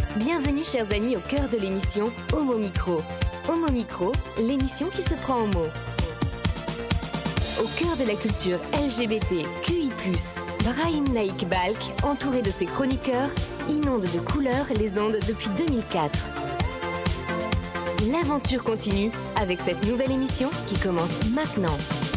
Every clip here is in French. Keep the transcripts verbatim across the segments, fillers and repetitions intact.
Bienvenue chers amis au cœur de l'émission Homo Micro. Homo Micro, l'émission qui se prend en mots. Au cœur de la culture L G B T Q I plus, Brahim Naik Balk, entouré de ses chroniqueurs, inonde de couleurs les ondes depuis deux mille quatre. L'aventure continue avec cette nouvelle émission qui commence maintenant.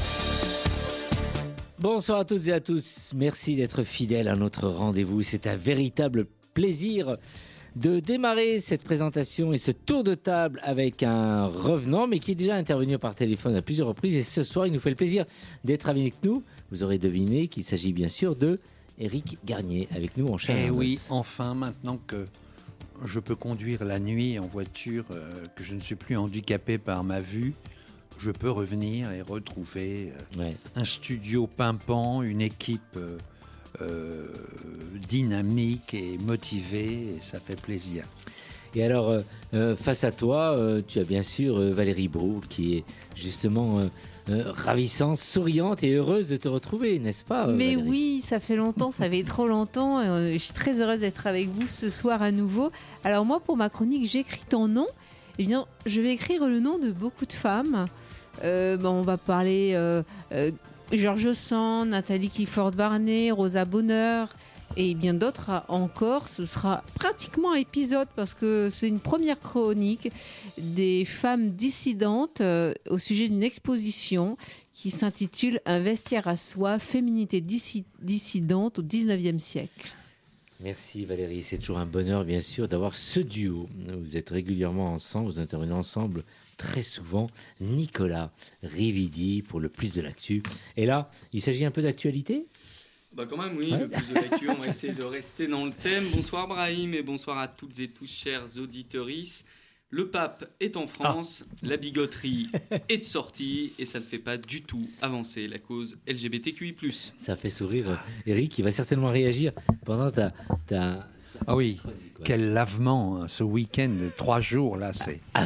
Bonsoir à toutes et à tous, merci d'être fidèles à notre rendez-vous. C'est un véritable plaisir de démarrer cette présentation et ce tour de table avec un revenant, mais qui est déjà intervenu par téléphone à plusieurs reprises. Et ce soir, il nous fait le plaisir d'être avec nous. Vous aurez deviné qu'il s'agit bien sûr de Éric Garnier, avec nous en chair. Eh oui, enfin, maintenant que je peux conduire la nuit en voiture, euh, que je ne suis plus handicapé par ma vue, je peux revenir et retrouver euh, ouais. un studio pimpant, une équipe euh, euh, dynamique et motivée, et ça fait plaisir. Et alors, euh, euh, face à toi, euh, tu as bien sûr euh, Valérie Brou, qui est justement euh, euh, ravissante, souriante et heureuse de te retrouver, n'est-ce pas euh, Mais Valérie ? oui, ça fait longtemps, ça fait trop longtemps. Euh, je suis très heureuse d'être avec vous ce soir à nouveau. Alors moi, pour ma chronique, j'écris ton nom. Eh bien, je vais écrire le nom de beaucoup de femmes. Euh, bon, on va parler euh, euh, George Sand, Nathalie Clifford-Barney, Rosa Bonheur et bien d'autres encore. Ce sera pratiquement un épisode parce que c'est une première chronique des femmes dissidentes euh, au sujet d'une exposition qui s'intitule « Un vestiaire à soi, féminité dissi- dissidente au dix-neuvième siècle ». Merci Valérie, c'est toujours un bonheur bien sûr d'avoir ce duo. Vous êtes régulièrement ensemble, vous intervenez ensemble très souvent. Nicolas Rividi pour le plus de l'actu. Et là, il s'agit un peu d'actualité ? Bah quand même oui, ouais. Le plus de l'actu, on va essayer de rester dans le thème. Bonsoir Brahim et bonsoir à toutes et tous chers auditeuristes. Le pape est en France, ah. La bigoterie est de sortie et ça ne fait pas du tout avancer la cause L G B T Q I plus. Ça fait sourire Eric, il va certainement réagir pendant ta... ta... Ah oui, quel lavement ce week-end de trois jours là, c'est... Ah.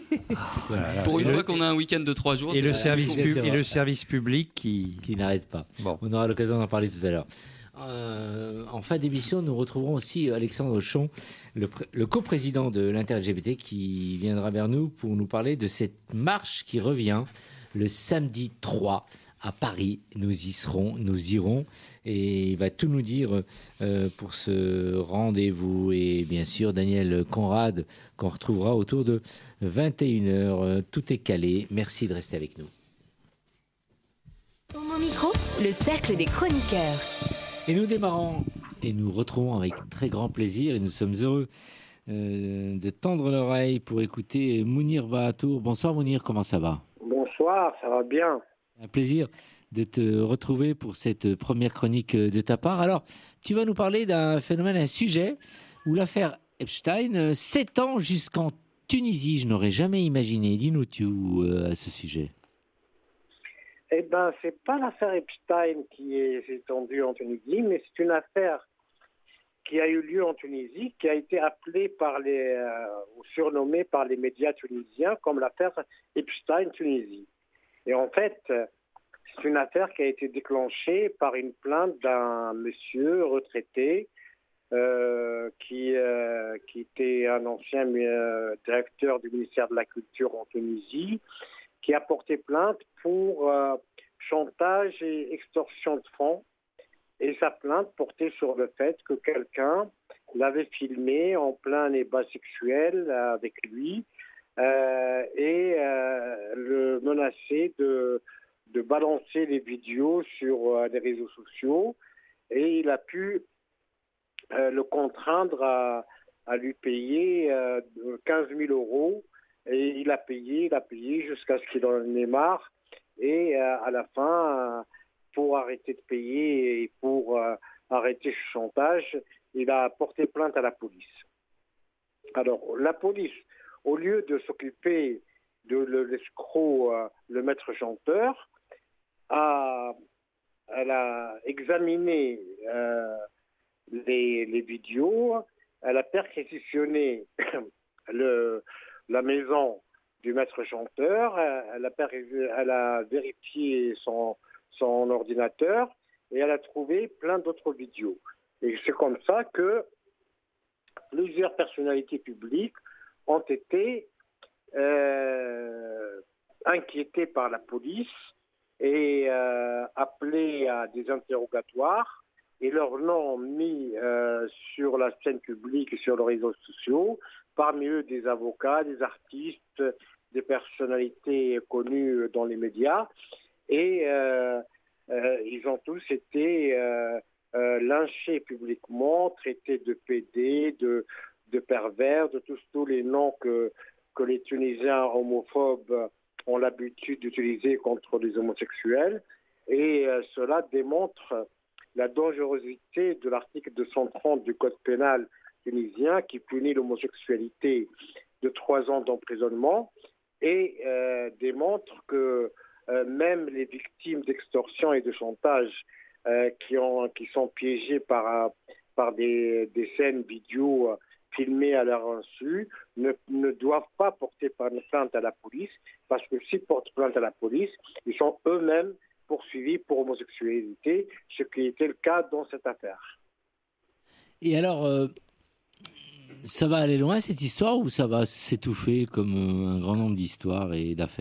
Voilà, pour une fois le... qu'on a un week-end de trois jours... Et, le service, pu... et le service public qui... Qui n'arrête pas. Bon. On aura l'occasion d'en parler tout à l'heure. Euh, en fin d'émission, nous retrouverons aussi Alexandre Auchon, le, pr- le coprésident de l'Inter-L G B T, qui viendra vers nous pour nous parler de cette marche qui revient le samedi trois à Paris. Nous y serons, nous irons, et il va tout nous dire euh, pour ce rendez-vous. Et bien sûr, Daniel Conrad, qu'on retrouvera autour de vingt et une heures. Tout est calé. Merci de rester avec nous. Homo Micro, le cercle des chroniqueurs. Et nous démarrons et nous retrouvons avec très grand plaisir et nous sommes heureux euh, de tendre l'oreille pour écouter Mounir Bahatour. Bonsoir Mounir, comment ça va ? Bonsoir, ça va bien. Un plaisir de te retrouver pour cette première chronique de ta part. Alors, tu vas nous parler d'un phénomène, un sujet où l'affaire Epstein s'étend jusqu'en Tunisie. Je n'aurais jamais imaginé. Dis-nous tout euh, à ce sujet. Eh bien, ce n'est pas l'affaire Epstein qui est étendue en Tunisie, mais c'est une affaire qui a eu lieu en Tunisie, qui a été appelée par les, euh, ou surnommée par les médias tunisiens comme l'affaire Epstein-Tunisie. Et en fait, c'est une affaire qui a été déclenchée par une plainte d'un monsieur retraité euh, qui, euh, qui était un ancien euh, directeur du ministère de la Culture en Tunisie, qui a porté plainte pour euh, chantage et extorsion de fonds. Et sa plainte portait sur le fait que quelqu'un l'avait filmé en plein débat sexuel avec lui euh, et euh, le menaçait de, de balancer les vidéos sur euh, les réseaux sociaux. Et il a pu euh, le contraindre à, à lui payer euh, quinze mille euros. Et il a payé, il a payé jusqu'à ce qu'il en ait marre. Et euh, à la fin, euh, pour arrêter de payer et pour euh, arrêter ce chantage, il a porté plainte à la police. Alors, la police, au lieu de s'occuper de l'escroc, euh, le maître chanteur, a, elle a examiné euh, les, les vidéos, elle a perquisitionné le... la maison du maître chanteur, elle a, elle a vérifié son, son ordinateur et elle a trouvé plein d'autres vidéos. Et c'est comme ça que plusieurs personnalités publiques ont été euh, inquiétées par la police et euh, appelées à des interrogatoires et leurs noms mis euh, sur la scène publique et sur les réseaux sociaux, parmi eux des avocats, des artistes, des personnalités connues dans les médias. Et euh, euh, ils ont tous été euh, euh, lynchés publiquement, traités de pédés, de, de pervers, de tous, tous les noms que, que les Tunisiens homophobes ont l'habitude d'utiliser contre les homosexuels. Et euh, cela démontre la dangerosité de l'article deux cent trente du Code pénal tunisien qui punit l'homosexualité de trois ans d'emprisonnement et euh, démontre que euh, même les victimes d'extorsion et de chantage euh, qui, ont, qui sont piégées par, par des, des scènes vidéo euh, filmées à leur insu ne, ne doivent pas porter plainte à la police, parce que s'ils portent plainte à la police, ils sont eux-mêmes poursuivis pour homosexualité, ce qui était le cas dans cette affaire. Et alors, euh, ça va aller loin cette histoire ou ça va s'étouffer comme euh, un grand nombre d'histoires et d'affaires ?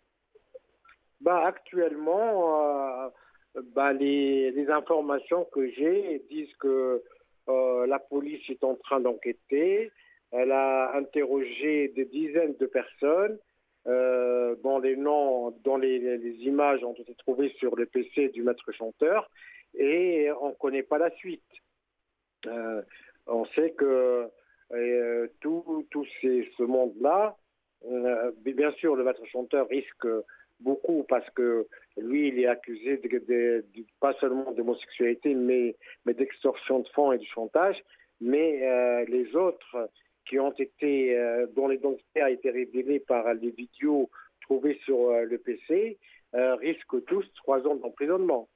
Bah, actuellement, euh, bah, les, les informations que j'ai disent que euh, la police est en train d'enquêter. Elle a interrogé des dizaines de personnes euh, dont les noms, dont les, les images ont été trouvées sur le P C du maître chanteur et on ne connaît pas la suite. Euh, on sait que euh, tout, tout ces, ce monde-là, euh, bien sûr, le maître chanteur risque beaucoup parce que lui, il est accusé de, de, de, pas seulement d'homosexualité, mais, mais d'extorsion de fonds et de chantage. Mais euh, les autres qui ont été, euh, dont l'identité a été révélée par les vidéos trouvées sur euh, le P C, euh, risquent tous trois ans d'emprisonnement.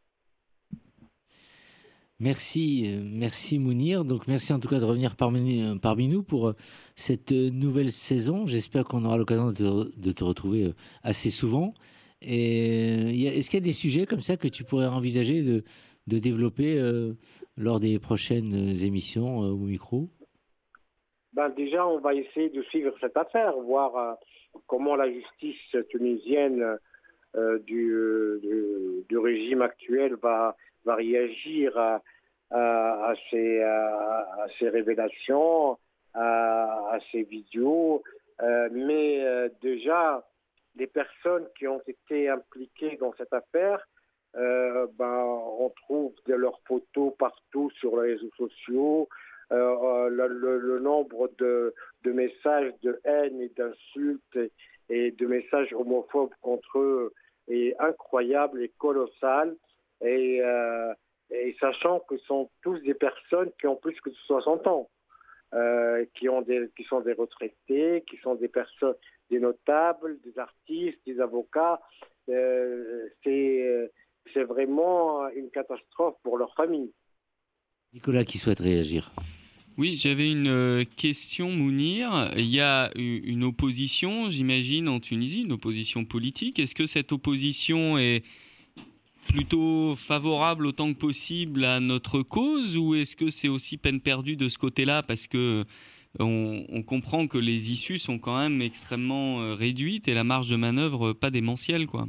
Merci, merci Mounir. Donc merci en tout cas de revenir parmi, parmi nous pour cette nouvelle saison. J'espère qu'on aura l'occasion de te, de te retrouver assez souvent. Et est-ce qu'il y a des sujets comme ça que tu pourrais envisager de, de développer euh, lors des prochaines émissions euh, au micro ? Ben déjà, on va essayer de suivre cette affaire, voir euh, comment la justice tunisienne euh, du, du, du régime actuel va va réagir à, à, à, ces, à, à ces révélations, à, à ces vidéos. Euh, mais euh, déjà, les personnes qui ont été impliquées dans cette affaire, euh, ben, on trouve de leurs photos partout sur les réseaux sociaux. Euh, le, le, le nombre de, de messages de haine et d'insultes et, et de messages homophobes contre eux est incroyable et colossal. Et, euh, et sachant que ce sont tous des personnes qui ont plus que soixante ans, euh, qui, ont des, qui sont des retraités, qui sont des personnes, des notables, des artistes, des avocats. Euh, c'est, c'est vraiment une catastrophe pour leur famille. Nicolas qui souhaite réagir. Oui, j'avais une question, Mounir. Il y a une opposition, j'imagine, en Tunisie, une opposition politique. Est-ce que cette opposition est plutôt favorable autant que possible à notre cause, ou est-ce que c'est aussi peine perdue de ce côté-là, parce que on, on comprend que les issues sont quand même extrêmement réduites et la marge de manœuvre pas démentielle, quoi.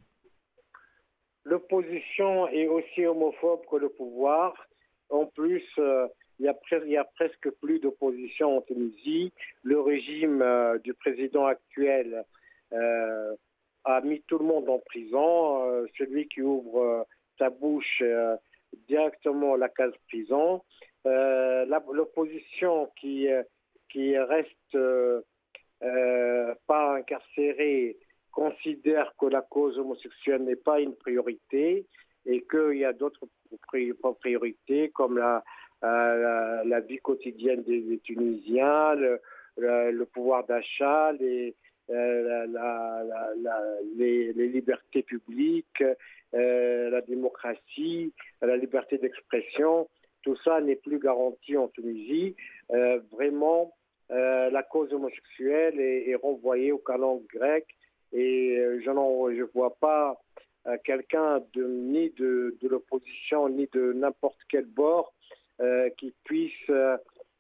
L'opposition est aussi homophobe que le pouvoir. En plus, euh, il y a pre- il y a presque plus d'opposition en Tunisie. Le régime euh, du président actuel euh, a mis tout le monde en prison. Euh, celui qui ouvre euh, sa bouche euh, directement la case prison. Euh, la, l'opposition qui, euh, qui reste euh, euh, pas incarcérée considère que la cause homosexuelle n'est pas une priorité et qu'il y a d'autres priorités comme la, la, la vie quotidienne des, des Tunisiens, le, le, le pouvoir d'achat, les Euh, la, la, la, les, les libertés publiques, euh, la démocratie, la liberté d'expression, tout ça n'est plus garanti en Tunisie. Euh, vraiment, euh, la cause homosexuelle est, est renvoyée au canon grec et euh, je ne vois pas euh, quelqu'un de, ni de, de l'opposition ni de n'importe quel bord euh, qui puisse euh,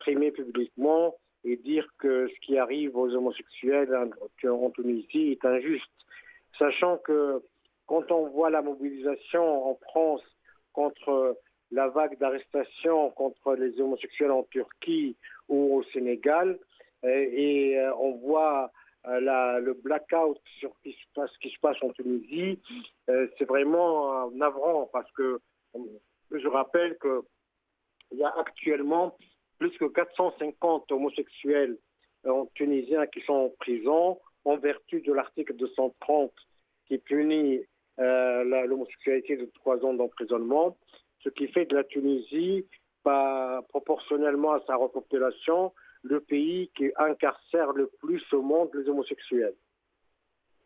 s'exprimer publiquement et dire que ce qui arrive aux homosexuels en Tunisie est injuste. Sachant que quand on voit la mobilisation en France contre la vague d'arrestations contre les homosexuels en Turquie ou au Sénégal, et, et on voit la, le blackout sur ce qui se passe, ce qui se passe en Tunisie, c'est vraiment navrant parce que je rappelle qu'il y a actuellement plus que quatre cent cinquante homosexuels tunisiens qui sont en prison en vertu de l'article deux cent trente qui punit euh, la, l'homosexualité de trois ans d'emprisonnement, ce qui fait de la Tunisie, pas, proportionnellement à sa repopulation, le pays qui incarcère le plus au monde les homosexuels. Nicolas ?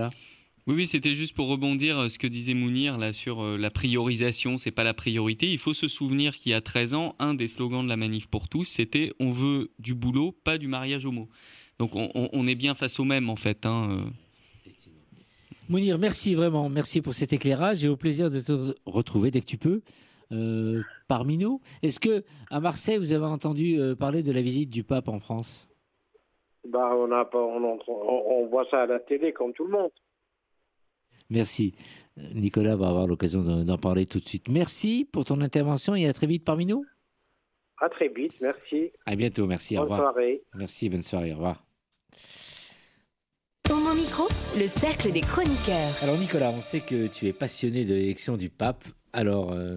Oui, oui, c'était juste pour rebondir ce que disait Mounir là, sur euh, la priorisation, c'est pas la priorité. Il faut se souvenir qu'il y a treize ans, un des slogans de la Manif pour tous, c'était « On veut du boulot, pas du mariage homo ». Donc on, on, on est bien face au même en fait. Hein, euh. Mounir, merci vraiment, merci pour cet éclairage et au plaisir de te retrouver dès que tu peux euh, parmi nous. Est-ce que à Marseille, vous avez entendu euh, parler de la visite du pape en France ? Bah, on, a, on, on, on voit ça à la télé comme tout le monde. Merci. Nicolas va avoir l'occasion d'en parler tout de suite. Merci pour ton intervention et à très vite parmi nous. À très vite, merci. À bientôt, merci, bonne au revoir. Bonne soirée. Merci, bonne soirée, au revoir. Au Mon Micro, le cercle des chroniqueurs. Alors Nicolas, on sait que tu es passionné de l'élection du pape. Alors, euh,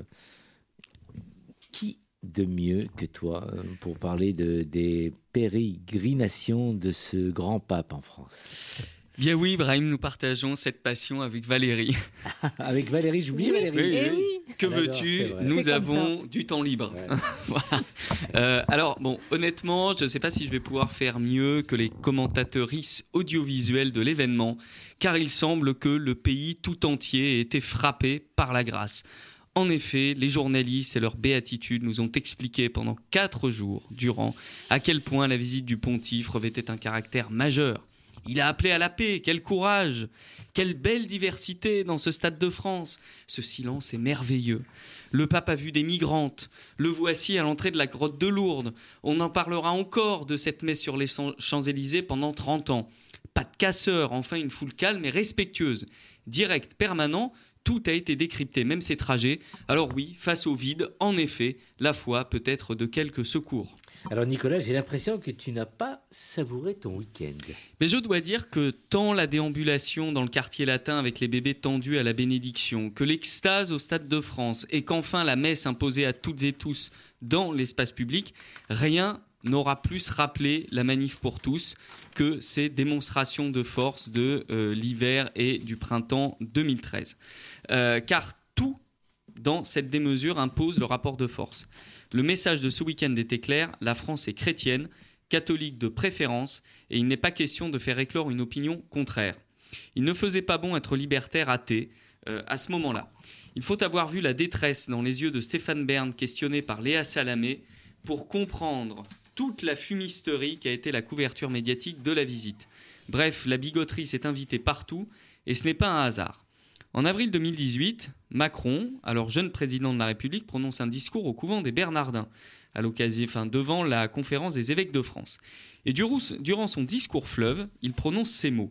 qui de mieux que toi pour parler de, des pérégrinations de ce grand pape en France ? Bien oui, Brahim, nous partageons cette passion avec Valérie. Avec Valérie, j'oublie oui, Valérie. Oui, oui, oui. Que Alors, veux-tu ? Nous avons du temps libre. Ouais. Voilà. Euh, alors, bon, honnêtement, je ne sais pas si je vais pouvoir faire mieux que les commentateuristes audiovisuels de l'événement, car il semble que le pays tout entier ait été frappé par la grâce. En effet, les journalistes et leur béatitude nous ont expliqué pendant quatre jours durant à quel point la visite du pontife revêtait un caractère majeur. Il a appelé à la paix, quel courage, quelle belle diversité dans ce stade de France. Ce silence est merveilleux. Le pape a vu des migrantes, le voici à l'entrée de la grotte de Lourdes. On en parlera encore de cette messe sur les Champs-Élysées pendant trente ans. Pas de casseurs, enfin une foule calme et respectueuse. Direct, permanent, tout a été décrypté, même ses trajets. Alors oui, face au vide, en effet, la foi peut être de quelque secours. Alors Nicolas, j'ai l'impression que tu n'as pas savouré ton week-end. Mais je dois dire que tant la déambulation dans le quartier latin avec les bébés tendus à la bénédiction, que l'extase au Stade de France et qu'enfin la messe imposée à toutes et tous dans l'espace public, rien n'aura plus rappelé la Manif pour tous que ces démonstrations de force de euh, l'hiver et du printemps deux mille treize. Euh, car tout dans cette démesure impose le rapport de force. Le message de ce week-end était clair, la France est chrétienne, catholique de préférence, et il n'est pas question de faire éclore une opinion contraire. Il ne faisait pas bon être libertaire athée euh, à ce moment-là. Il faut avoir vu la détresse dans les yeux de Stéphane Bern, questionné par Léa Salamé, pour comprendre toute la fumisterie qui a été la couverture médiatique de la visite. Bref, la bigoterie s'est invitée partout, et ce n'est pas un hasard. En avril deux mille dix-huit, Macron, alors jeune président de la République, prononce un discours au couvent des Bernardins, à l'occasion, enfin, devant la conférence des évêques de France. Et durant son discours fleuve, il prononce ces mots.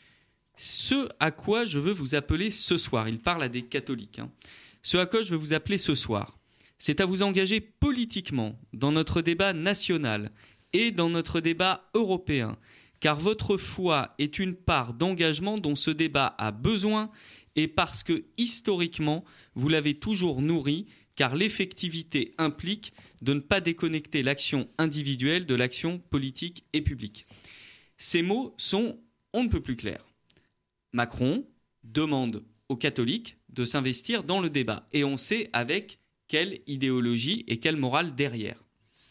« Ce à quoi je veux vous appeler ce soir », il parle à des catholiques, hein, « ce à quoi je veux vous appeler ce soir, c'est à vous engager politiquement dans notre débat national et dans notre débat européen, car votre foi est une part d'engagement dont ce débat a besoin et parce que, historiquement, vous l'avez toujours nourri, car l'effectivité implique de ne pas déconnecter l'action individuelle de l'action politique et publique. Ces mots sont on ne peut plus clairs. Macron demande aux catholiques de s'investir dans le débat, et on sait avec quelle idéologie et quelle morale derrière.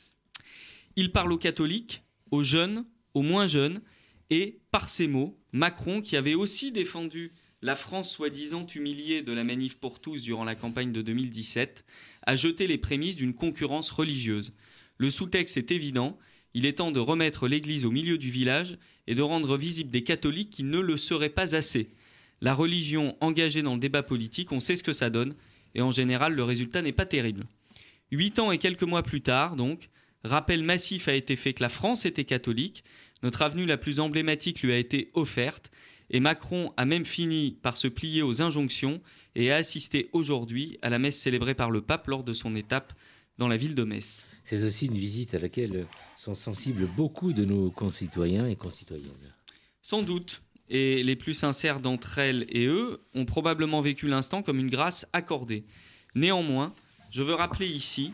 Il parle aux catholiques, aux jeunes, aux moins jeunes, et par ces mots, Macron, qui avait aussi défendu la France soi-disant humiliée de la Manif pour tous durant la campagne de deux mille dix-sept, a jeté les prémices d'une concurrence religieuse. Le sous-texte est évident, il est temps de remettre l'Église au milieu du village et de rendre visibles des catholiques qui ne le seraient pas assez. La religion engagée dans le débat politique, on sait ce que ça donne, et en général, le résultat n'est pas terrible. Huit ans et quelques mois plus tard, donc, Rappel massif a été fait que la France était catholique. Notre avenue la plus emblématique lui a été offerte. Et Macron a même fini par se plier aux injonctions et a assisté aujourd'hui à la messe célébrée par le pape lors de son étape dans la ville de Metz. C'est aussi une visite à laquelle sont sensibles beaucoup de nos concitoyens et concitoyennes. Sans doute. Et les plus sincères d'entre elles et eux ont probablement vécu l'instant comme une grâce accordée. Néanmoins, je veux rappeler ici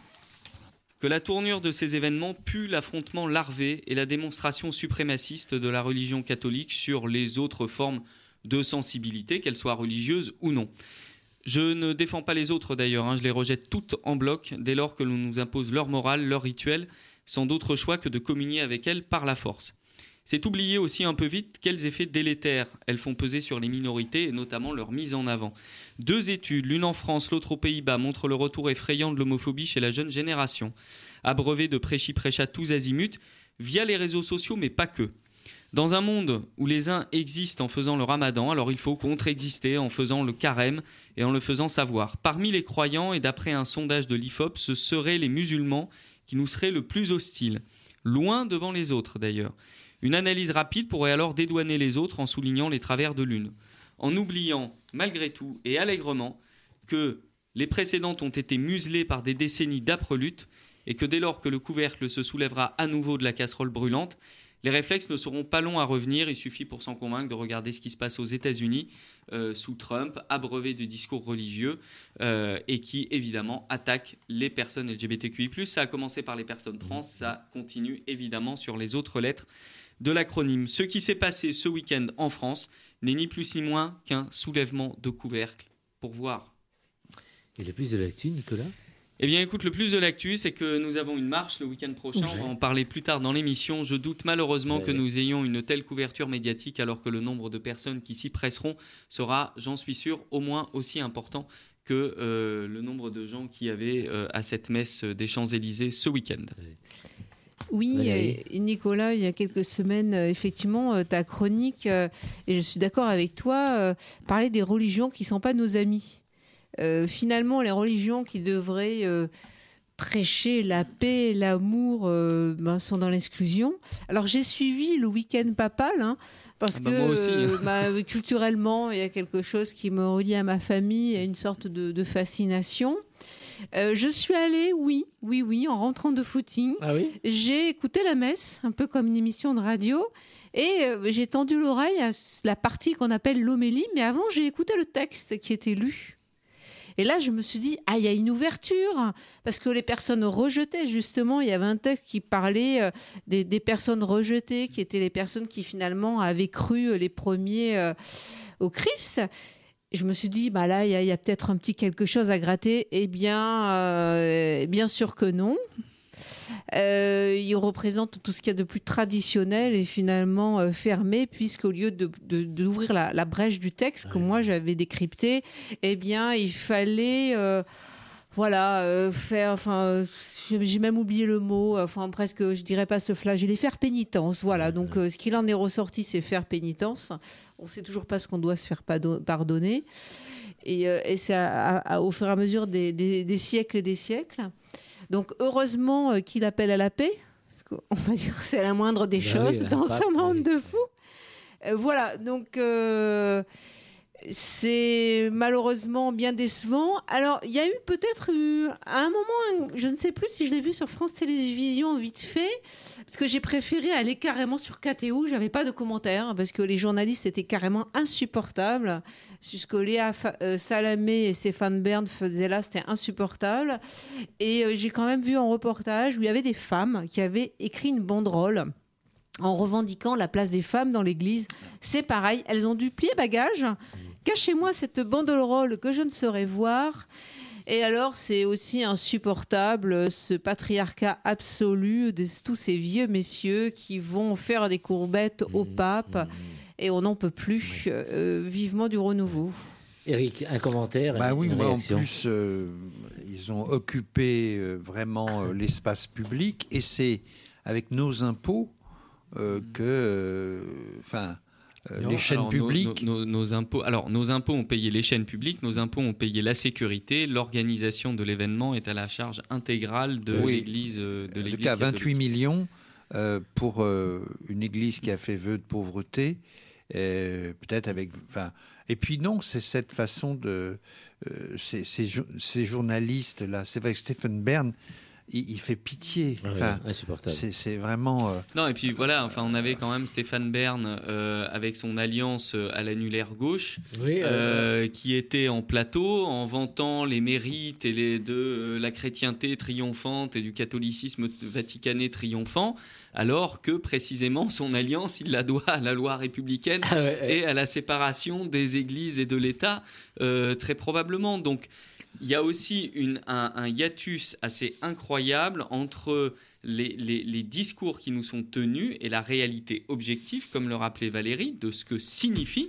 que la tournure de ces événements pue l'affrontement larvé et la démonstration suprémaciste de la religion catholique sur les autres formes de sensibilité, qu'elles soient religieuses ou non. Je ne défends pas les autres d'ailleurs, hein, je les rejette toutes en bloc dès lors que l'on nous impose leur morale, leur rituel, sans d'autre choix que de communier avec elles par la force. C'est oublier aussi un peu vite quels effets délétères elles font peser sur les minorités et notamment leur mise en avant. Deux études, l'une en France, l'autre aux Pays-Bas, montrent le retour effrayant de l'homophobie chez la jeune génération. Abreuvé de prêchi-prêcha tous azimuts, via les réseaux sociaux, mais pas que. Dans un monde où les uns existent en faisant le ramadan, alors il faut contre-exister en faisant le carême et en le faisant savoir. Parmi les croyants, et d'après un sondage de l'I F O P, ce seraient les musulmans qui nous seraient le plus hostiles. Loin devant les autres d'ailleurs. Une analyse rapide pourrait alors dédouaner les autres en soulignant les travers de l'une. En oubliant, malgré tout et allègrement, que les précédentes ont été muselées par des décennies d'âpres luttes et que dès lors que le couvercle se soulèvera à nouveau de la casserole brûlante, les réflexes ne seront pas longs à revenir. Il suffit pour s'en convaincre de regarder ce qui se passe aux États-Unis euh, sous Trump, abreuvé de discours religieux euh, et qui, évidemment, attaque les personnes L G B T Q I plus. Ça a commencé par les personnes trans, ça continue évidemment sur les autres lettres de l'acronyme. Ce qui s'est passé ce week-end en France n'est ni plus ni moins qu'un soulèvement de couvercle pour voir. Et le plus de l'actu, Nicolas ? Eh bien, écoute, le plus de l'actu, c'est que nous avons une marche le week-end prochain. On va en parler plus tard dans l'émission. Je doute malheureusement ouais. que nous ayons une telle couverture médiatique alors que le nombre de personnes qui s'y presseront sera, j'en suis sûr, au moins aussi important que euh, le nombre de gens qui avaient euh, à cette messe des Champs-Élysées ce week-end. Oui, Valérie. Nicolas, il y a quelques semaines, effectivement, ta chronique, et je suis d'accord avec toi, parlait des religions qui ne sont pas nos amis. Euh, finalement, les religions qui devraient euh, prêcher la paix, l'amour, euh, ben, sont dans l'exclusion. Alors, j'ai suivi le week-end papal, hein, parce ah bah que moi aussi. euh, bah, culturellement, il y a quelque chose qui me relie à ma famille, et une sorte de, de fascination. Euh, je suis allée, oui, oui, oui, en rentrant de footing. Ah oui ? J'ai écouté la messe, un peu comme une émission de radio, et euh, j'ai tendu l'oreille à la partie qu'on appelle l'homélie, mais avant, j'ai écouté le texte qui était lu. Et là, je me suis dit, ah, il y a une ouverture, parce que les personnes rejetées, justement, il y avait un texte qui parlait euh, des, des personnes rejetées, qui étaient les personnes qui, finalement, avaient cru les premiers euh, au Christ. Et je me suis dit, bah là, il y, y a peut-être un petit quelque chose à gratter. Eh bien, euh, bien sûr que non. Euh, il représente tout ce qu'il y a de plus traditionnel et finalement euh, fermé, puisqu'au lieu de, de, d'ouvrir la, la brèche du texte que ouais. moi j'avais décrypté, eh bien il fallait euh, voilà euh, faire, enfin j'ai même oublié le mot, enfin presque je dirais pas se flageller, faire pénitence, voilà. Donc euh, ce qu'il en est ressorti, c'est faire pénitence. On sait toujours pas ce qu'on doit se faire pardonner, et, euh, et c'est à, à, au fur et à mesure des, des, des siècles et des siècles. Donc, heureusement euh, qu'il appelle à la paix, parce qu'on va dire que c'est la moindre des ben choses oui, dans ce monde oui. de fous. Euh, voilà, donc euh, c'est malheureusement bien décevant. Alors, il y a eu peut-être eu, à un moment, je ne sais plus si je l'ai vu sur France Télévisions vite fait, parce que j'ai préféré aller carrément sur K T O, j'avais pas de commentaires, parce que les journalistes étaient carrément insupportables. Ce que Léa euh, Salamé et Stéphane Bern faisaient là, c'était insupportable. Et euh, j'ai quand même vu un reportage où il y avait des femmes qui avaient écrit une banderole en revendiquant la place des femmes dans l'église. C'est pareil, elles ont dû plier bagage. Cachez-moi cette banderole que je ne saurais voir. Et alors, c'est aussi insupportable, ce patriarcat absolu de tous ces vieux messieurs qui vont faire des courbettes au pape. Mmh. Et on n'en peut plus, euh, vivement du renouveau. Eric, un commentaire, bah une, oui, une moi, réaction. En plus, euh, ils ont occupé euh, vraiment euh, l'espace public, et c'est avec nos impôts euh, que, enfin, euh, les chaînes alors, publiques. Nos, nos, nos impôts, alors, nos impôts ont payé les chaînes publiques, nos impôts ont payé la sécurité. L'organisation de l'événement est à la charge intégrale de oui. l'Église. De en l'Église tout cas, catholique. vingt-huit millions euh, pour euh, une Église qui a fait vœu de pauvreté. Euh, peut-être avec, enfin, et puis non, c'est cette façon de euh, ces, ces, ces journalistes là. C'est vrai que Stephen Bern, il, il fait pitié. Enfin, ouais, insupportable. C'est, c'est vraiment. Euh... Non, et puis voilà. Enfin, on avait quand même Stéphane Bern euh, avec son alliance à l'annulaire gauche, oui, euh, euh, qui était en plateau en vantant les mérites et les de euh, la chrétienté triomphante et du catholicisme vaticané triomphant. Alors que précisément son alliance, il la doit à la loi républicaine ah ouais, ouais. et à la séparation des églises et de l'État, euh, très probablement. Donc il y a aussi une, un, un hiatus assez incroyable entre les, les, les discours qui nous sont tenus et la réalité objective, comme le rappelait Valérie, de ce que signifie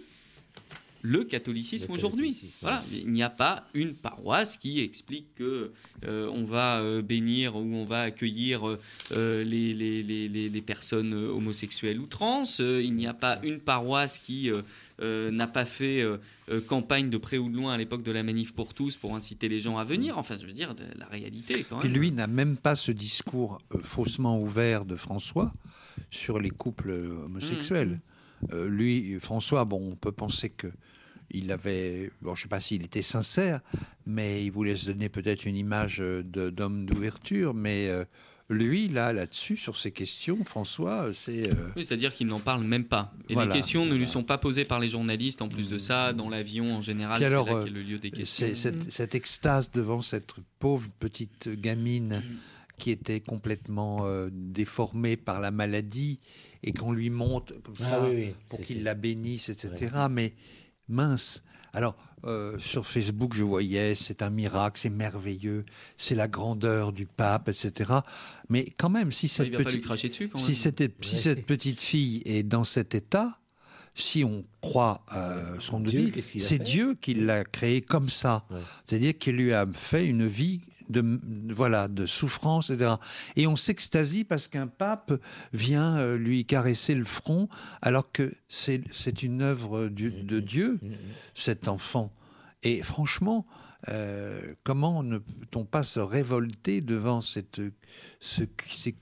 le catholicisme le aujourd'hui. Catholicisme, voilà, ouais. Il n'y a pas une paroisse qui explique que euh, on va euh, bénir ou on va accueillir euh, les, les, les, les personnes homosexuelles ou trans. Euh, il n'y a pas une paroisse qui euh, euh, n'a pas fait euh, euh, campagne de près ou de loin à l'époque de la manif pour tous pour inciter les gens à venir. Enfin, je veux dire, de, la réalité quand même. Et lui n'a même pas ce discours euh, faussement ouvert de François sur les couples homosexuels. Mmh. Euh, lui, François, bon, on peut penser que il avait, bon, je ne sais pas s'il était sincère, mais il voulait se donner peut-être une image de, d'homme d'ouverture. Mais euh, lui, là, là-dessus, sur ces questions, François, c'est... Euh... Oui, c'est-à-dire qu'il n'en parle même pas. Et voilà, les questions voilà. ne lui sont pas posées par les journalistes. En plus de ça, dans l'avion, en général, Puis alors, c'est là qu'est le lieu des questions. C'est, cette, cette extase devant cette pauvre petite gamine mmh. qui était complètement euh, déformée par la maladie et qu'on lui monte comme ça ah, oui, oui, pour qu'il c'est... la bénisse, et cetera. Ouais. Mais... mince. Alors, euh, sur Facebook, je voyais, c'est un miracle, c'est merveilleux, c'est la grandeur du pape, et cetera. Mais quand même, si cette, il petite, cracher dessus, quand si même. Cette, si cette petite fille est dans cet état, si on croit euh, ce qu'on nous dit, c'est Dieu qui l'a créée comme ça. Ouais. C'est-à-dire qu'il lui a fait une vie de, voilà, de souffrance, et cetera. Et on s'extasie parce qu'un pape vient euh, lui caresser le front, alors que c'est, c'est une œuvre du, de Dieu, cet enfant. Et franchement, euh, comment ne peut-on pas se révolter devant cette, ce, ces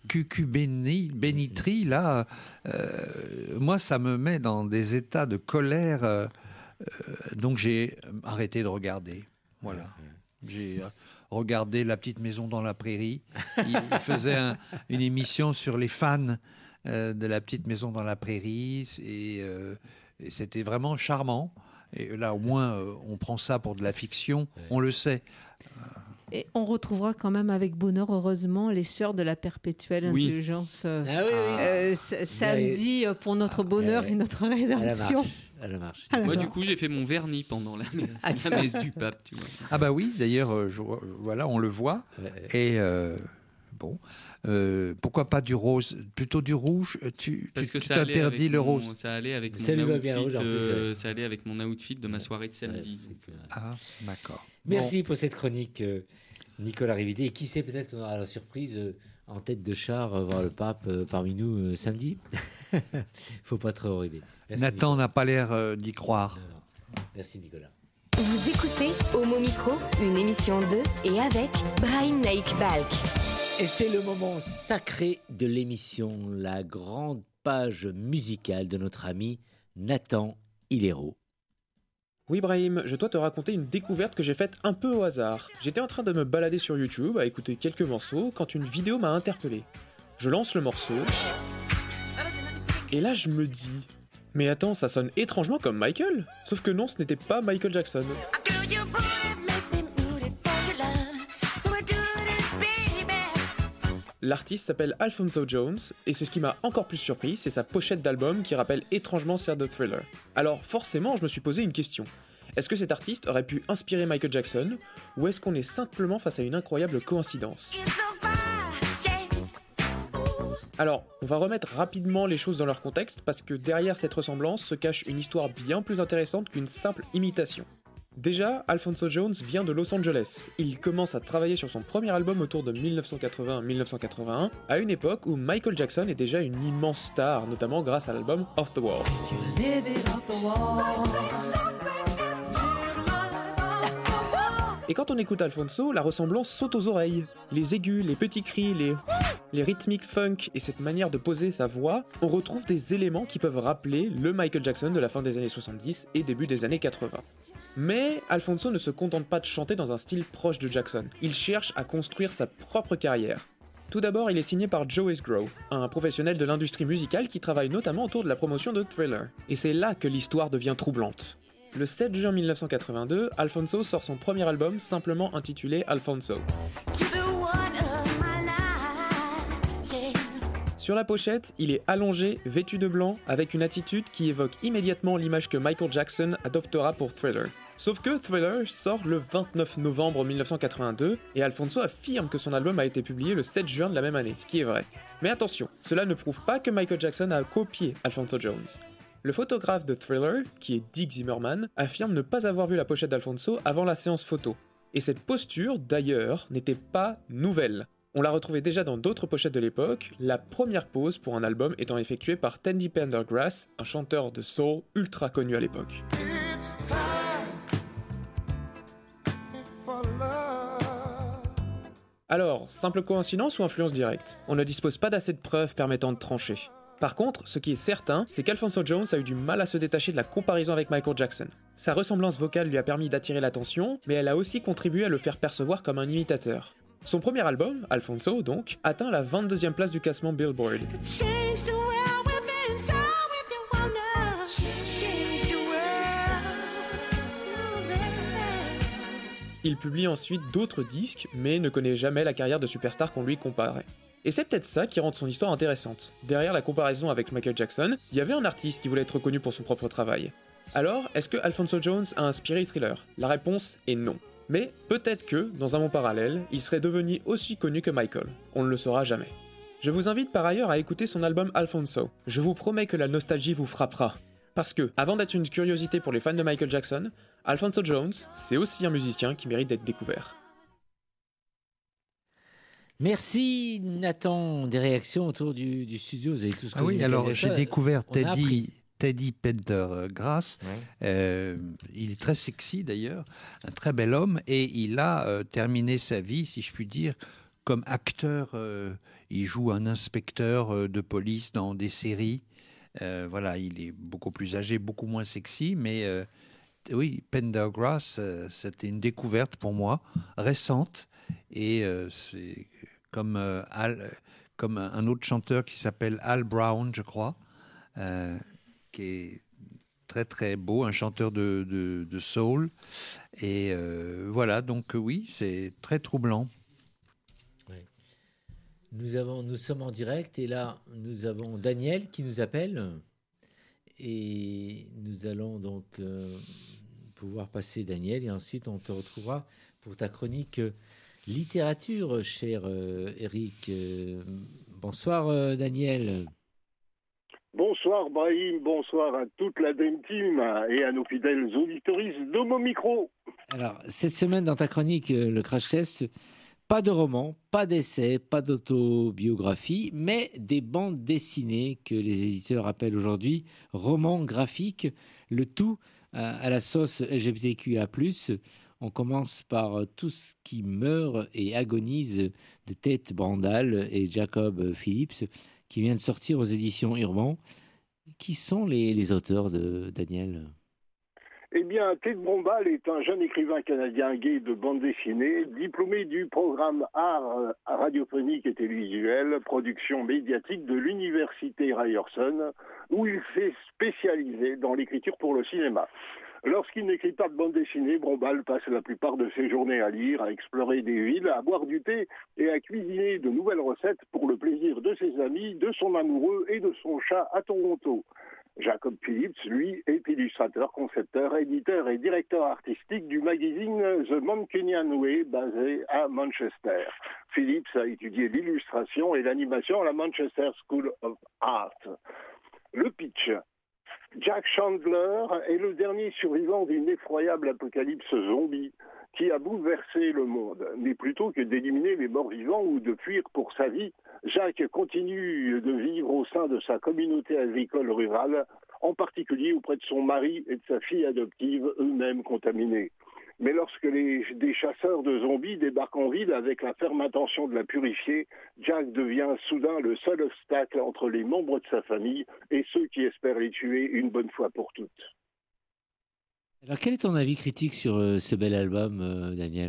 cucubénitries là euh, Moi, ça me met dans des états de colère. Euh, euh, donc j'ai arrêté de regarder. Voilà. J'ai regardé La Petite Maison dans la Prairie. Il, il faisait un, une émission sur les fans euh, de La Petite Maison dans la Prairie. Et, euh, et c'était vraiment charmant. Et là, au moins, euh, on prend ça pour de la fiction, ouais. On le sait. Et on retrouvera quand même avec bonheur, heureusement, les Sœurs de la Perpétuelle oui. Intelligence euh, ah, oui, oui. Euh, c- samedi pour notre bonheur ah, et notre rédemption. À la marche. À la Moi, marche. Du coup, j'ai fait mon vernis pendant la, la messe du pape. Tu vois. Ah bah oui, d'ailleurs, euh, je, voilà, on le voit. Ouais. Et euh, bon, euh, pourquoi pas du rose, plutôt du rouge? Tu, Parce tu, que tu ça t'interdis le mon, rose. Ça allait avec ça mon outfit. Bien, euh, ça allait avec mon outfit de ma soirée de samedi. Ouais, ah, d'accord. Merci bon. pour cette chronique, euh, Nicolas Rividet. Et qui sait, peut-être qu'on aura la surprise euh, en tête de char euh, voir le pape euh, parmi nous euh, samedi. Faut pas trop rêver. Nathan Nicolas. N'a pas l'air euh, d'y croire. Non, non. Merci Nicolas. Vous écoutez Homo Micro, une émission de et avec Brahim Naik Balk. Et c'est le moment sacré de l'émission, la grande page musicale de notre ami Nathan Hilero. Oui Brahim, je dois te raconter une découverte que j'ai faite un peu au hasard. J'étais en train de me balader sur YouTube à écouter quelques morceaux quand une vidéo m'a interpellé. Je lance le morceau et là je me dis... Mais attends, ça sonne étrangement comme Michael. Sauf que non, ce n'était pas Michael Jackson. L'artiste s'appelle Alphonso Jones, et c'est ce qui m'a encore plus surpris, c'est sa pochette d'album qui rappelle étrangement celle de Thriller. Alors forcément, je me suis posé une question. Est-ce que cet artiste aurait pu inspirer Michael Jackson, ou est-ce qu'on est simplement face à une incroyable coïncidence ? Alors, on va remettre rapidement les choses dans leur contexte, parce que derrière cette ressemblance se cache une histoire bien plus intéressante qu'une simple imitation. Déjà, Alphonso Jones vient de Los Angeles. Il commence à travailler sur son premier album autour de dix-neuf cent quatre-vingts à dix-neuf cent quatre-vingt-un, à une époque où Michael Jackson est déjà une immense star, notamment grâce à l'album Off the Wall. Et quand on écoute Alphonso, la ressemblance saute aux oreilles. Les aigus, les petits cris, les... les rythmiques funk et cette manière de poser sa voix, on retrouve des éléments qui peuvent rappeler le Michael Jackson de la fin des années soixante-dix et début des années quatre-vingts. Mais Alphonso ne se contente pas de chanter dans un style proche de Jackson. Il cherche à construire sa propre carrière. Tout d'abord, il est signé par Joe Esgrove, un professionnel de l'industrie musicale qui travaille notamment autour de la promotion de Thriller. Et c'est là que l'histoire devient troublante. Le sept juin dix-neuf cent quatre-vingt-deux, Alphonso sort son premier album simplement intitulé Alphonso. Sur la pochette, il est allongé, vêtu de blanc, avec une attitude qui évoque immédiatement l'image que Michael Jackson adoptera pour Thriller. Sauf que Thriller sort le vingt-neuf novembre dix-neuf cent quatre-vingt-deux et Alphonso affirme que son album a été publié le sept juin de la même année, ce qui est vrai. Mais attention, cela ne prouve pas que Michael Jackson a copié Alphonso Jones. Le photographe de Thriller, qui est Dick Zimmerman, affirme ne pas avoir vu la pochette d'Alphonso avant la séance photo. Et cette posture, d'ailleurs, n'était pas nouvelle. On l'a retrouvée déjà dans d'autres pochettes de l'époque, la première pose pour un album étant effectuée par Tandy Pendergrass, un chanteur de soul ultra connu à l'époque. Alors, simple coïncidence ou influence directe ? On ne dispose pas d'assez de preuves permettant de trancher. Par contre, ce qui est certain, c'est qu'Alphonso Jones a eu du mal à se détacher de la comparaison avec Michael Jackson. Sa ressemblance vocale lui a permis d'attirer l'attention, mais elle a aussi contribué à le faire percevoir comme un imitateur. Son premier album, Alphonso donc, atteint la vingt-deuxième place du classement Billboard. Il publie ensuite d'autres disques, mais ne connaît jamais la carrière de superstar qu'on lui comparait. Et c'est peut-être ça qui rend son histoire intéressante. Derrière la comparaison avec Michael Jackson, il y avait un artiste qui voulait être reconnu pour son propre travail. Alors, est-ce que Alphonso Jones a inspiré Thriller ? La réponse est non. Mais peut-être que, dans un monde parallèle, il serait devenu aussi connu que Michael. On ne le saura jamais. Je vous invite par ailleurs à écouter son album Alphonso. Je vous promets que la nostalgie vous frappera. Parce que, avant d'être une curiosité pour les fans de Michael Jackson, Alphonso Jones, c'est aussi un musicien qui mérite d'être découvert. Merci Nathan. Des réactions autour du, du studio, vous avez tous connu. Ah oui, alors j'ai découvert Teddy, Teddy Pendergrass. Ouais. Euh, il est très sexy d'ailleurs, un très bel homme, et il a euh, terminé sa vie, si je puis dire, comme acteur. Euh, il joue un inspecteur euh, de police dans des séries. Euh, voilà, il est beaucoup plus âgé, beaucoup moins sexy, mais euh, oui, Pendergrass, euh, c'était une découverte pour moi, récente, et euh, c'est comme, euh, Al, comme un autre chanteur qui s'appelle Al Brown, je crois, euh, qui est très très beau, un chanteur de, de, de soul, et euh, voilà, donc oui, c'est très troublant. Nous, avons, nous sommes en direct et là, nous avons Daniel qui nous appelle et nous allons donc euh, pouvoir passer Daniel et ensuite on te retrouvera pour ta chronique euh, littérature, cher euh, Eric. Euh, bonsoir euh, Daniel. Bonsoir Brahim, bonsoir à toute la Dream Team et à nos fidèles auditoristes de mon micro. Alors, cette semaine dans ta chronique, euh, le Crash Test, pas de roman, pas d'essai, pas d'autobiographie, mais des bandes dessinées que les éditeurs appellent aujourd'hui romans graphiques, le tout à la sauce L G B T Q I A plus. On commence par Tout ce qui meurt et agonise de Ted Brandal et Jacob Phillips, qui vient de sortir aux éditions Urban. Qui sont les, les auteurs de Daniel ? Eh bien, Ted Brandal est un jeune écrivain canadien gay de bande dessinée, diplômé du programme art radiophonique et télévisuel, production médiatique de l'université Ryerson, où il s'est spécialisé dans l'écriture pour le cinéma. Lorsqu'il n'écrit pas de bande dessinée, Brandal passe la plupart de ses journées à lire, à explorer des villes, à boire du thé et à cuisiner de nouvelles recettes pour le plaisir de ses amis, de son amoureux et de son chat à Toronto. Jacob Phillips, lui, est illustrateur, concepteur, éditeur et directeur artistique du magazine The Mancunian Way, basé à Manchester. Phillips a étudié l'illustration et l'animation à la Manchester School of Art. Le pitch. Jack Chandler est le dernier survivant d'une effroyable apocalypse zombie qui a bouleversé le monde. Mais plutôt que d'éliminer les morts-vivants ou de fuir pour sa vie, Jack continue de vivre au sein de sa communauté agricole rurale, en particulier auprès de son mari et de sa fille adoptive, eux-mêmes contaminés. Mais lorsque les, des chasseurs de zombies débarquent en ville avec la ferme intention de la purifier, Jack devient soudain le seul obstacle entre les membres de sa famille et ceux qui espèrent les tuer une bonne fois pour toutes. Alors, quel est ton avis critique sur euh, ce bel album, euh, Daniel ?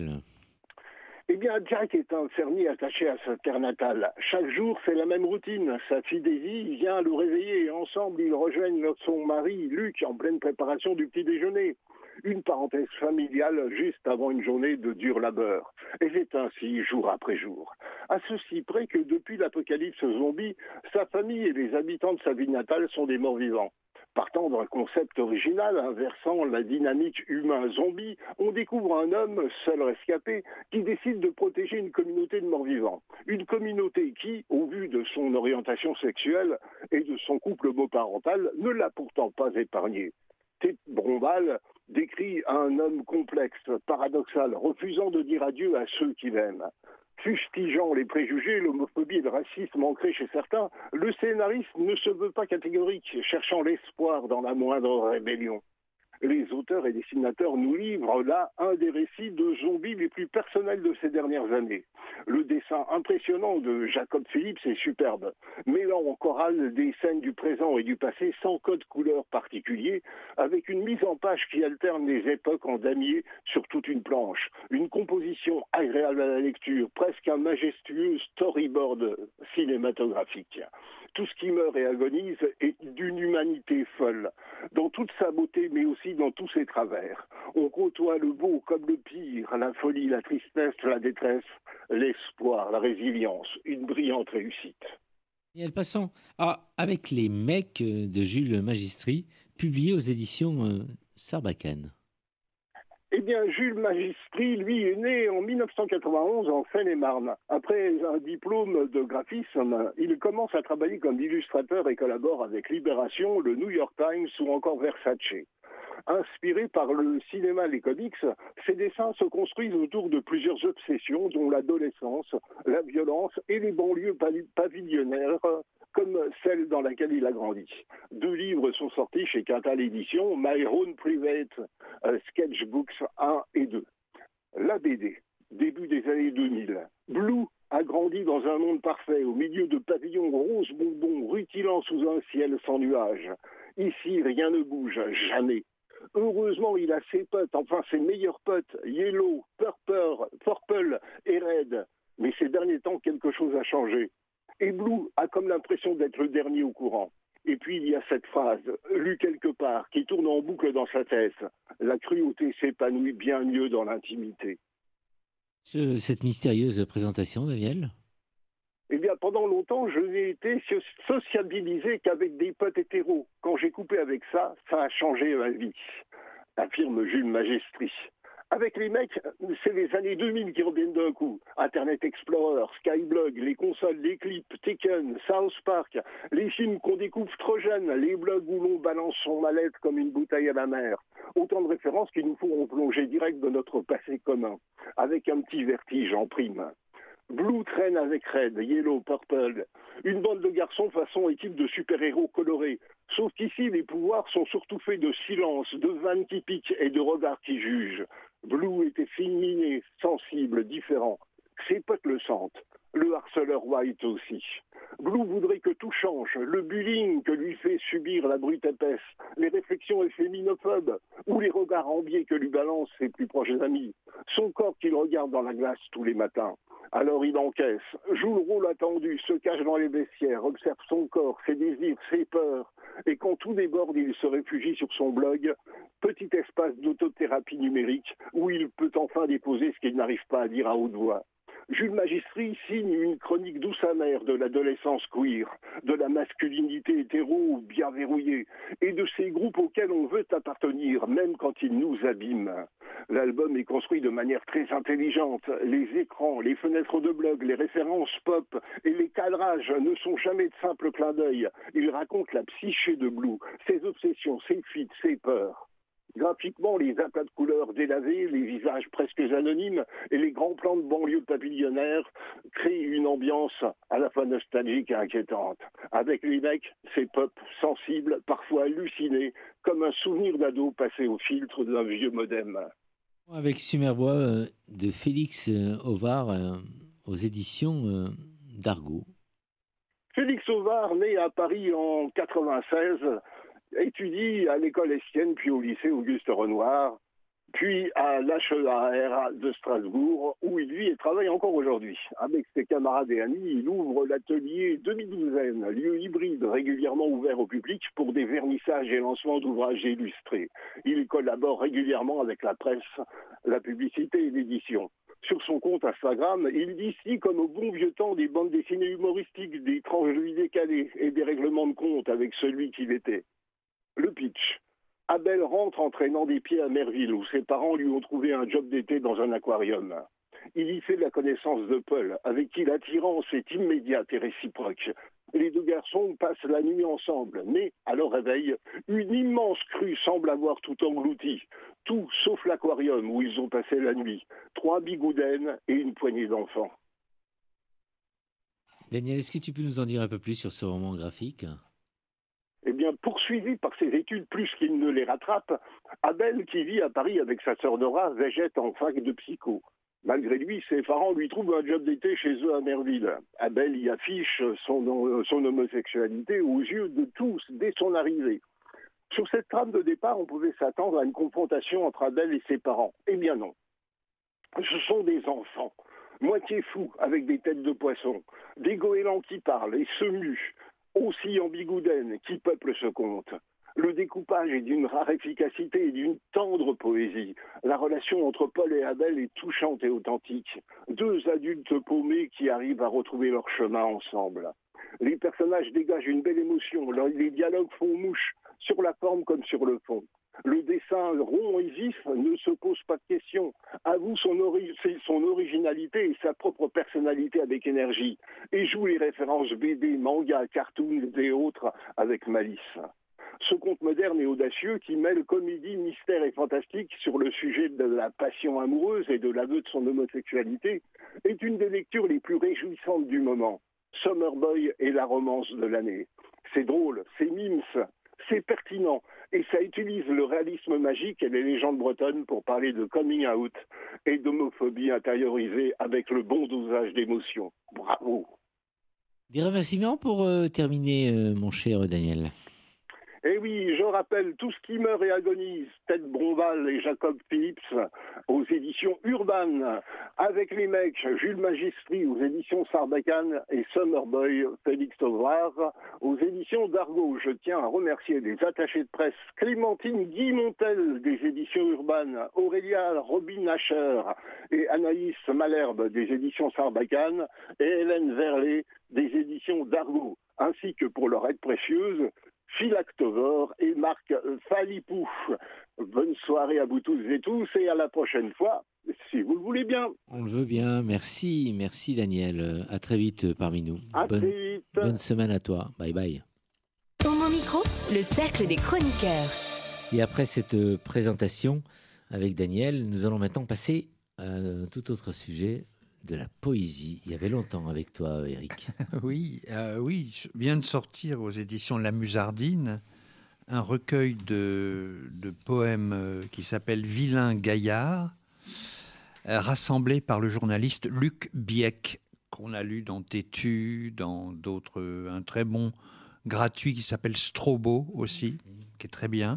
Eh bien, Jack est un fermier attaché à sa terre natale. Chaque jour, c'est la même routine. Sa fille Daisy vient le réveiller et ensemble, ils rejoignent son mari, Luc, en pleine préparation du petit déjeuner. Une parenthèse familiale juste avant une journée de dur labeur. Et c'est ainsi jour après jour. À ceci près que depuis l'apocalypse zombie, sa famille et les habitants de sa ville natale sont des morts-vivants. Partant d'un concept original, inversant la dynamique humain-zombie, on découvre un homme, seul rescapé, qui décide de protéger une communauté de morts-vivants. Une communauté qui, au vu de son orientation sexuelle et de son couple homoparental, ne l'a pourtant pas épargné. Ted Brombal décrit un homme complexe, paradoxal, refusant de dire adieu à ceux qu'il aime. Fustigeant les préjugés, l'homophobie et le racisme ancrés chez certains, le scénariste ne se veut pas catégorique, cherchant l'espoir dans la moindre rébellion. Les auteurs et dessinateurs nous livrent là un des récits de zombies les plus personnels de ces dernières années. Le dessin impressionnant de Jacob Phillips est superbe, mêlant en chorale des scènes du présent et du passé sans code couleur particulier, avec une mise en page qui alterne les époques en damier sur toute une planche. Une composition agréable à la lecture, presque un majestueux storyboard cinématographique. Tout ce qui meurt et agonise est d'une humanité folle, dans toute sa beauté, mais aussi dans tous ses travers. On côtoie le beau comme le pire, la folie, la tristesse, la détresse, l'espoir, la résilience, une brillante réussite. Et passons ah, avec les mecs de Jules Magistri, publié aux éditions euh, Sarbacane. Eh bien, Jules Magistri, lui, est né en mille neuf cent quatre-vingt-onze en Seine-et-Marne. Après un diplôme de graphisme, il commence à travailler comme illustrateur et collabore avec Libération, le New York Times ou encore Versace. Inspiré par le cinéma et les comics, ses dessins se construisent autour de plusieurs obsessions, dont l'adolescence, la violence et les banlieues pavillonnaires, comme celle dans laquelle il a grandi. Deux livres sont sortis chez Quintal Éditions, My Own Private uh, Sketchbooks un et deux. La B D, début des années deux mille. Blue a grandi dans un monde parfait, au milieu de pavillons roses bonbons rutilant sous un ciel sans nuages. Ici, rien ne bouge, jamais. Heureusement, il a ses potes, enfin ses meilleurs potes, Yellow, Purple, Purple et Red. Mais ces derniers temps, quelque chose a changé. Et Blue a comme l'impression d'être le dernier au courant. Et puis il y a cette phrase, lue quelque part, qui tourne en boucle dans sa tête. La cruauté s'épanouit bien mieux dans l'intimité. Ce, cette mystérieuse présentation, Daniel ? Eh bien, pendant longtemps, je n'ai été sociabilisé qu'avec des potes hétéros. Quand j'ai coupé avec ça, ça a changé ma vie, affirme Jules Magistri. Avec les mecs, c'est les années deux mille qui reviennent d'un coup. Internet Explorer, Skyblog, les consoles, les clips, Tekken, South Park, les films qu'on découvre trop jeunes, les blogs où l'on balance son mal-être comme une bouteille à la mer. Autant de références qui nous feront plonger direct dans notre passé commun, avec un petit vertige en prime. Blue traîne avec Red, Yellow, Purple. Une bande de garçons façon équipe de super-héros colorés. Sauf qu'ici, les pouvoirs sont surtout faits de silence, de vannes qui piquent et de regards qui jugent. Blue était féminé, sensible, différent. Ses potes le sentent. Le harceleur White aussi. Blue voudrait que tout change. Le bullying que lui fait subir la brute épaisse, les réflexions efféminophobes ou les regards enviés que lui balancent ses plus proches amis. Son corps qu'il regarde dans la glace tous les matins. Alors il encaisse, joue le rôle attendu, se cache dans les vestiaires, observe son corps, ses désirs, ses peurs. Et quand tout déborde, il se réfugie sur son blog, petit espace d'autothérapie numérique où il peut enfin déposer ce qu'il n'arrive pas à dire à haute voix. Jules Magistri signe une chronique douce amère de l'adolescence queer, de la masculinité hétéro bien verrouillée, et de ces groupes auxquels on veut appartenir, même quand ils nous abîment. L'album est construit de manière très intelligente. Les écrans, les fenêtres de blog, les références pop et les cadrages ne sont jamais de simples clins d'œil. Ils racontent la psyché de Blue, ses obsessions, ses fuites, ses peurs. Graphiquement, les aplats de couleurs délavés, les visages presque anonymes et les grands plans de banlieue papillonnaire créent une ambiance à la fois nostalgique et inquiétante. Avec les mecs, c'est pop, sensible, parfois halluciné, comme un souvenir d'ado passé au filtre d'un vieux modem. Avec Sumerbois euh, de Félix euh, Ovard euh, aux éditions euh, d'Argo. Félix Ovard, né à Paris en quatre-vingt-seize, étudie à l'école Estienne, puis au lycée Auguste Renoir, puis à l'H E A R de Strasbourg, où il vit et travaille encore aujourd'hui. Avec ses camarades et amis, il ouvre l'atelier Demi-Douzaine, lieu hybride régulièrement ouvert au public pour des vernissages et lancements d'ouvrages illustrés. Il collabore régulièrement avec la presse, la publicité et l'édition. Sur son compte Instagram, il dit si comme au bon vieux temps des bandes dessinées humoristiques, des tranches de vie décalées et des règlements de compte avec celui qu'il était. Le pitch. Abel rentre en traînant des pieds à Merville, où ses parents lui ont trouvé un job d'été dans un aquarium. Il y fait la connaissance de Paul, avec qui l'attirance est immédiate et réciproque. Les deux garçons passent la nuit ensemble, mais, à leur réveil, une immense crue semble avoir tout englouti. Tout sauf l'aquarium où ils ont passé la nuit. Trois bigoudaines et une poignée d'enfants. Daniel, est-ce que tu peux nous en dire un peu plus sur ce roman graphique ? Eh bien, poursuivi par ses études plus qu'il ne les rattrape, Abel, qui vit à Paris avec sa sœur Nora, végète en fac de psycho. Malgré lui, ses parents lui trouvent un job d'été chez eux à Merville. Abel y affiche son, son homosexualité aux yeux de tous dès son arrivée. Sur cette trame de départ, on pouvait s'attendre à une confrontation entre Abel et ses parents. Eh bien non. Ce sont des enfants, moitié fous, avec des têtes de poisson, des goélands qui parlent et se muent, aussi en bigoudaine qui peuplent ce conte. Le découpage est d'une rare efficacité et d'une tendre poésie. La relation entre Paul et Abel est touchante et authentique. Deux adultes paumés qui arrivent à retrouver leur chemin ensemble. Les personnages dégagent une belle émotion. Les dialogues font mouche, sur la forme comme sur le fond. Le dessin rond et vif ne se pose pas de questions. Avoue son, ori- son originalité et sa propre personnalité avec énergie. Et joue les références B D, manga, cartoons et autres avec malice. Ce conte moderne et audacieux qui mêle comédie, mystère et fantastique sur le sujet de la passion amoureuse et de l'aveu de son homosexualité est une des lectures les plus réjouissantes du moment. Summer Boy est la romance de l'année. C'est drôle, c'est mimes, c'est pertinent et ça utilise le réalisme magique et les légendes bretonnes pour parler de coming out et d'homophobie intériorisée avec le bon dosage d'émotions. Bravo. Des remerciements pour euh, terminer, euh, mon cher Daniel. Et oui, je rappelle tout ce qui meurt et agonise, Ted Bronval et Jacob Phillips aux éditions Urban, avec les mecs Jules Magistri aux éditions Sarbacane et Summer Boy Félix Ovard aux éditions d'Argo. Je tiens à remercier les attachés de presse Clémentine Guy-Montel des éditions Urban, Aurélia Robin Asher et Anaïs Malherbe des éditions Sarbacane et Hélène Verlet des éditions d'Argo, ainsi que pour leur aide précieuse, Philactovore et Marc Falipou. Bonne soirée à vous tous et tous et à la prochaine fois, si vous le voulez bien. On le veut bien. Merci, merci Daniel. À très vite parmi nous. À bonne, très vite. Bonne semaine à toi. Bye bye. Homo Micro, le cercle des chroniqueurs. Et après cette présentation avec Daniel, nous allons maintenant passer à un tout autre sujet. De la poésie. Il y avait longtemps avec toi, Eric. Oui, euh, oui, vient de sortir aux éditions La Musardine un recueil de, de poèmes qui s'appelle Vilain Gaillard, euh, rassemblé par le journaliste Luc Bieck, qu'on a lu dans Tétu, dans d'autres, un très bon gratuit qui s'appelle Strobo aussi, qui est très bien.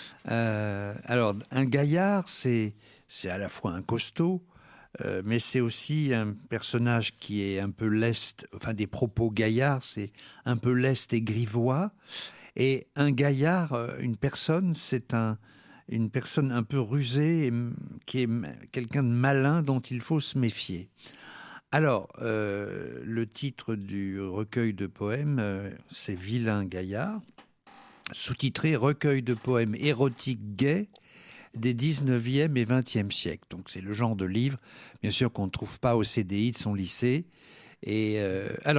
Euh, alors, un gaillard, c'est, c'est à la fois un costaud, Euh, mais c'est aussi un personnage qui est un peu leste, enfin des propos gaillards, c'est un peu leste et grivois. Et un gaillard, une personne, c'est un, une personne un peu rusée, et, qui est quelqu'un de malin dont il faut se méfier. Alors, euh, le titre du recueil de poèmes, euh, c'est Vilain Gaillard, sous-titré Recueil de poèmes érotiques gays des dix-neuvième et vingtième siècles. Donc c'est le genre de livre, bien sûr, qu'on ne trouve pas au C D I de son lycée. Et euh, alors